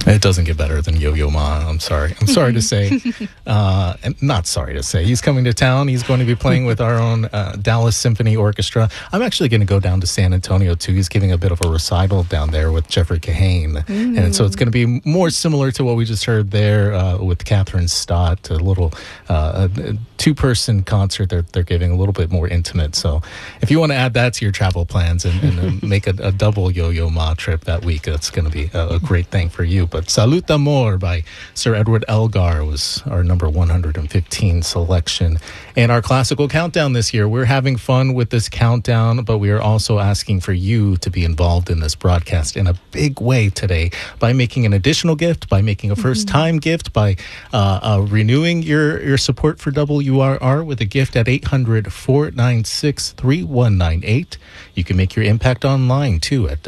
It doesn't get better than Yo-Yo Ma. I'm sorry. I'm sorry to say. And not sorry to say. He's coming to town. He's going to be playing with our own Dallas Symphony Orchestra. I'm actually going to go down to San Antonio, too. He's giving a bit of a recital down there with Jeffrey Kahane. And so it's going to be more similar to what we just heard there with Catherine Stott, a little two-person concert they're giving, a little bit more intimate. So if you want to add that to your travel plans and make a double Yo-Yo Ma trip that week, that's going to be a great thing for you. But Salute d'Amour by Sir Edward Elgar was our number 115 selection. And our classical countdown this year, we're having fun with this countdown, but we are also asking for you to be involved in this broadcast in a big way today by making an additional gift, by making a first-time gift, by renewing your support for WRR with a gift at 800-496-3198. You can make your impact online, too, at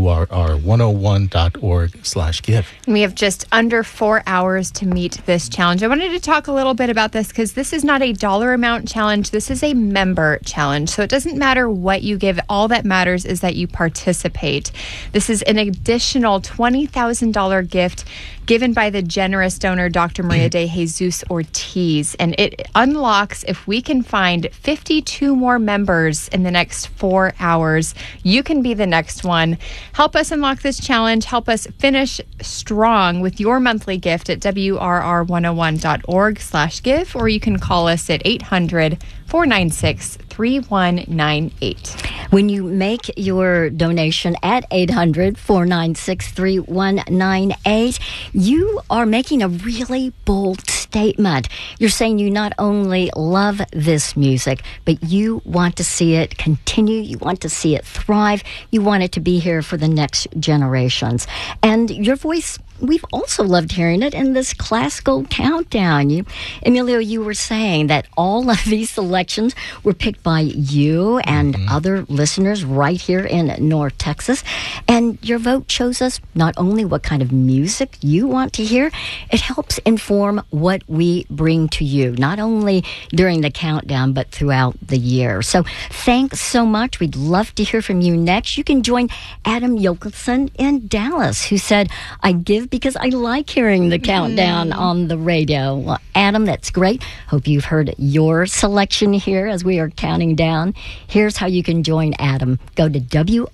WRR101.org/give. We have just under 4 hours to meet this challenge. I wanted to talk a little bit about this because this is not a dollar amount challenge. This is a member challenge. So it doesn't matter what you give. All that matters is that you participate. This is an additional $20,000 gift given by the generous donor, Dr. Maria de Jesus Ortiz. And it unlocks, if we can find 52 more members in the next 4 hours, you can be the next one. Help us unlock this challenge. Help us finish strong with your monthly gift at WRR101.org/give, or you can call us at 800-496-3198. When you make your donation at 800-496-3198, you are making a really bold statement. You're saying you not only love this music, but you want to see it continue. You want to see it thrive. You want it to be here for the next generations. And your voice, we've also loved hearing it in this classical countdown. Emilio, you were saying that all of these selections were picked by you and other listeners right here in North Texas. And your vote shows us not only what kind of music you want to hear, it helps inform what we bring to you, not only during the countdown, but throughout the year. So thanks so much. We'd love to hear from you next. You can join Adam Yokelson in Dallas, who said, I give because I like hearing the countdown on the radio. Well, Adam, that's great. Hope you've heard your selection here as we are counting down. Here's how you can join Adam. Go to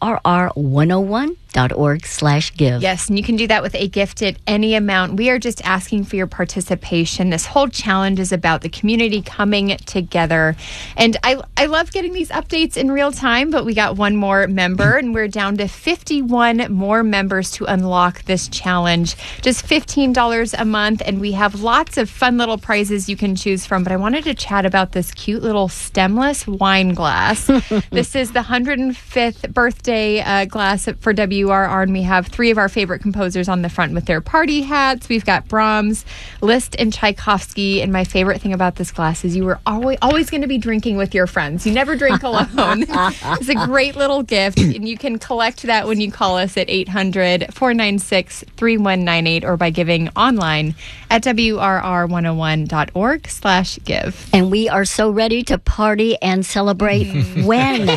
WRR101.org/give. Yes, and you can do that with a gift at any amount. We are just asking for your participation. This whole challenge is about the community coming together. And I love getting these updates in real time, but we got one more member, and we're down to 51 more members to unlock this challenge. Just $15 a month, and we have lots of fun little prizes you can choose from. But I wanted to chat about this cute little stemless wine glass. This is the 105th birthday glass for WRR, and we have three of our favorite composers on the front with their party hats. We've got Brahms, Liszt, and Tchaikovsky. And my favorite thing about this glass is you were always going to be drinking with your friends. You never drink alone. It's a great little gift, and you can collect that when you call us at 800-496-3198 or by giving online at WRR101.org/give. And we are so ready to party and celebrate when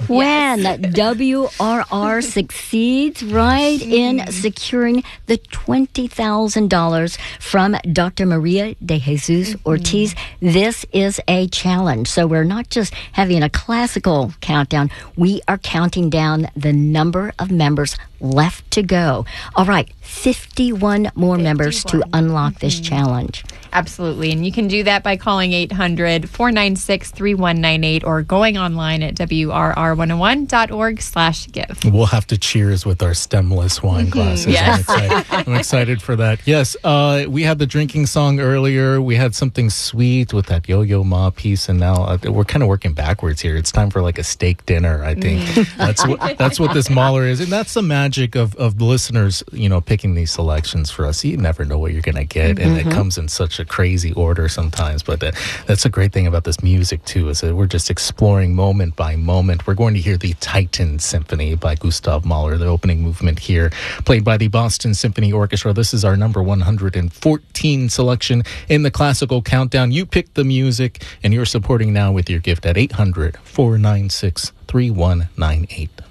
WRR succeeds, right, in securing the $20,000 from Dr. Maria de Jesus Ortiz. This is a challenge. So we're not just having a classical countdown. We are counting down the number of members left to go. All right, 51 more members to unlock this challenge. Absolutely. And you can do that by calling 800-496-3198 or going online at WRR101.org/give. We'll have to cheers with our stemless wine glasses. Yes. I'm excited for that. Yes, we had the drinking song earlier. We had something sweet with that Yo-Yo Ma piece, and now we're kind of working backwards here. It's time for like a steak dinner, I think. That's what this Mahler is. And that's the magic of the listeners, picking these selections for us. You never know what you're going to get, and it comes in such a crazy order sometimes. But that's a great thing about this music, too, is that we're just exploring moment by moment. We're going to hear the Titan Symphony by Gustav Mahler, the opening movement here, played by the Boston Symphony Orchestra. This is our number 114 selection in the classical countdown. You picked the music, and you're supporting now with your gift at 800-496-3198.